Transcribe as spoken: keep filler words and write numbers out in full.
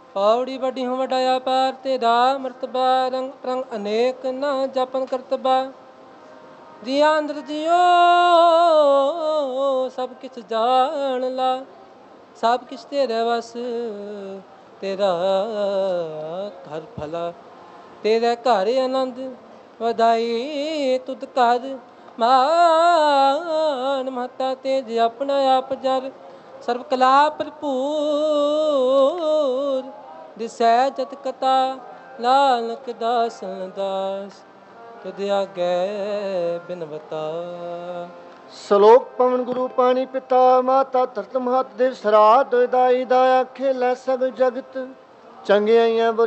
ਪੌੜੀ ਵੱਡੀ ਹੋ ਵਡਾਇਆ ਪਾਰ ਤੇਰਾ ਮਰਤਬਾ ਰੰਗ ਰੰਗ ਅਨੇਕ ਨਾ ਜਪਨ ਕਰਤਬਾ ਜੀਆ ਅੰਦਰ ਜਿਉ ਸਭ ਕਿਛ ਜਾਣ ਲਾ ਸਭ ਕਿਛ ਤੇਰੇ ਵਸ ਤੇਰਾ ਘਰ ਭਲਾ ਤੇਰੇ ਘਰ ਆਨੰਦ ਵਧਾਈ ਤੁਧ ਘਰ ਮਾਨ ਮਹਤਾ ਤੇਜ ਆਪਣਾ ਆਪ ਜਰ ਸਰਬ ਕਲਾ ਭਰਪੂਰ ਦਿਸੈ ਜਤ ਕਤਾ ਨਾਨਕ ਦਾਸਨ ਦਾਸ ਤੁਧ ਆਗੇ ਬਿਨਵਤਾ। ਸ਼ਲੋਕ ਪਵਨ ਗੁਰੂ ਪਾਣੀ ਪਿਤਾ ਮਾਤਾ ਧਰਤ ਮਹਤ ਦੇ ਸਰਾਧ ਦਾਈ ਦਾ ਆਖੇ ਲੈ ਸਭ ਜਗਤ ਚੰਗਿਆਈਆਂ